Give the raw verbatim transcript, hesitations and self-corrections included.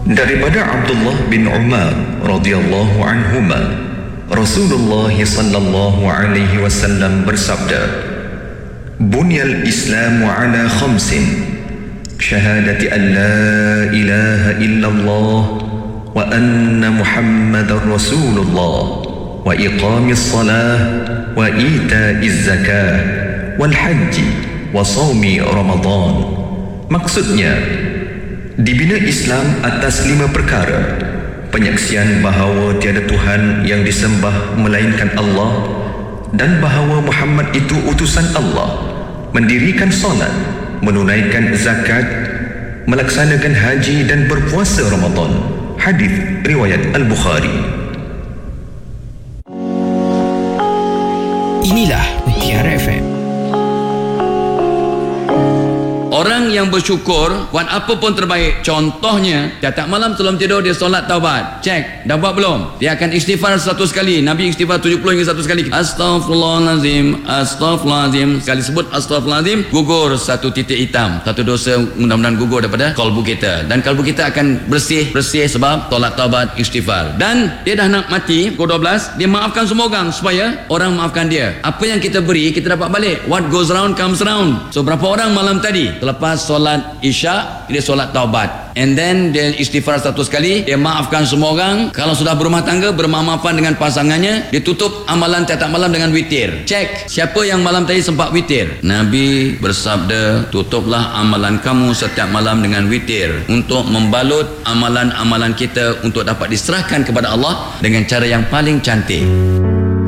Daripada Abdullah bin Umar radhiyallahu anhuma, Rasulullah sallallahu alaihi wasallam bersabda, "Bunyal Islamu ala khamsin, syahadati an la ilaha illallah wa anna Muhammadar Rasulullah wa iqamis salah wa ita'iz zakah wal haji wa shaumi Ramadan." Maksudnya, dibina Islam atas lima perkara: penyaksian bahawa tiada Tuhan yang disembah melainkan Allah, dan bahawa Muhammad itu utusan Allah, mendirikan solat, menunaikan zakat, melaksanakan haji dan berpuasa Ramadan. Hadis riwayat Al-Bukhari. Inilah Mutiara F M. Orang yang bersyukur buat apa pun terbaik. Contohnya, tiap malam sebelum tidur dia solat taubat. Cek, dah buat belum? Dia akan istighfar seratus kali. Nabi istighfar tujuh puluh hingga seratus kali. Astaghfirullahalazim, astaghfirullahalazim. Sekali sebut astaghfirullahalazim, gugur satu titik hitam. Satu dosa mudah-mudahan gugur daripada kalbu kita. Dan kalbu kita akan bersih, bersih sebab solat taubat, istighfar. Dan dia dah nak mati, pukul dua belas, dia maafkan semua orang supaya orang maafkan dia. Apa yang kita beri, kita dapat balik. What goes around comes around. So berapa orang malam tadi lepas solat isyak dia solat taubat, and then dia istighfar seratus kali, dia maafkan semua orang. Kalau sudah berumah tangga, bermaaf-maafan dengan pasangannya, dia tutup amalan tiap malam dengan witir. Cek, siapa yang malam tadi sempat witir? Nabi bersabda, tutuplah amalan kamu setiap malam dengan witir, untuk membalut amalan-amalan kita untuk dapat diserahkan kepada Allah dengan cara yang paling cantik.